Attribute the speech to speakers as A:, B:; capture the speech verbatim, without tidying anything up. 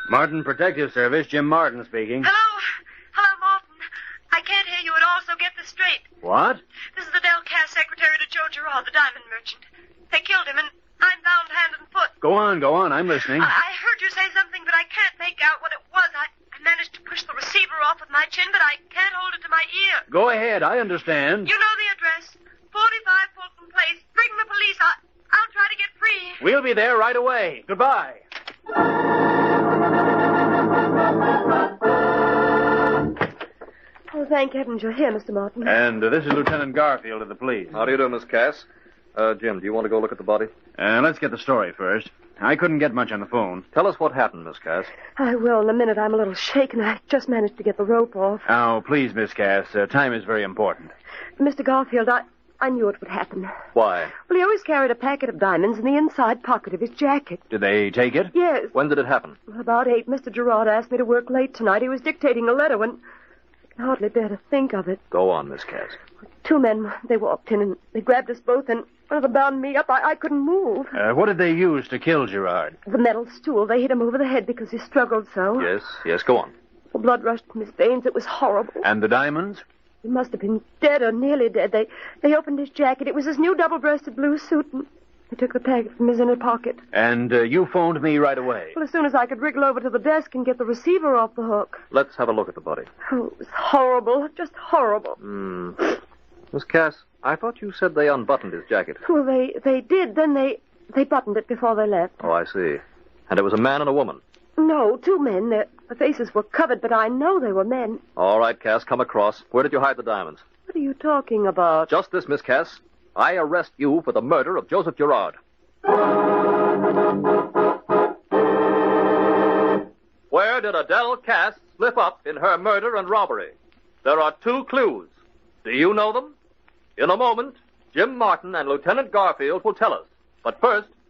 A: Martin Protective Service, Jim Martin speaking.
B: Hello? Hello, Martin. I can't hear you at all, so get this straight.
A: What?
B: This is the Del Cass secretary to Joe Gerard, the diamond merchant. They killed him, and I'm bound hand and foot.
A: Go on, go on. I'm listening.
B: I, I heard you say something, but I can't make out what it was. I, I managed to push the receiver off with my chin, but I can't hold it to my ear.
A: Go ahead. I understand.
B: You know the address. forty-five Fulton Place. Bring the police. I, I'll try to get free.
A: We'll be there right away. Goodbye.
C: Oh, thank heavens you're here, Mister Martin.
A: And uh, this is Lieutenant Garfield of the police.
D: How do you do, Miss Cass? Uh, Jim, do you want to go look at the body?
A: Uh, let's get the story first. I couldn't get much on the phone.
D: Tell us what happened, Miss Cass.
C: I will in a minute. I'm a little shaken. I just managed to get the rope off.
A: Oh, please, Miss Cass. Uh, time is very important.
C: Mister Garfield, I, I knew it would happen.
D: Why?
C: Well, he always carried a packet of diamonds in the inside pocket of his jacket.
A: Did they take it?
C: Yes.
D: When did it happen?
C: About eight, Mister Gerard asked me to work late tonight. He was dictating a letter when... I can hardly bear to think of it.
D: Go on, Miss Cass.
C: Two men, they walked in and they grabbed us both and well, they bound me up. I, I couldn't move.
A: Uh, what did they use to kill Gerard?
C: The metal stool. They hit him over the head because he struggled so.
D: Yes, yes, go on.
C: The blood rushed from his veins. It was horrible.
A: And the diamonds?
C: He must have been dead or nearly dead. They they opened his jacket. It was his new double-breasted blue suit, and they took the packet from his inner pocket.
A: And uh, you phoned me right away.
C: Well, as soon as I could wriggle over to the desk and get the receiver off the hook.
D: Let's have a look at the body.
C: Oh, it was horrible. Just horrible.
D: Hmm. Miss Cass, I thought you said they unbuttoned his jacket.
C: Well, they, they did. Then they, they buttoned it before they left.
D: Oh, I see. And it was a man and a woman.
C: No, two men. Their faces were covered, but I know they were men.
D: All right, Cass, come across. Where did you hide the diamonds?
C: What are you talking about?
D: Just this, Miss Cass. I arrest you for the murder of Joseph Gerard. Where did Adele Cass slip up in her murder and robbery? There are two clues. Do you know them? In a moment, Jim Martin and Lieutenant Garfield will tell us. But first,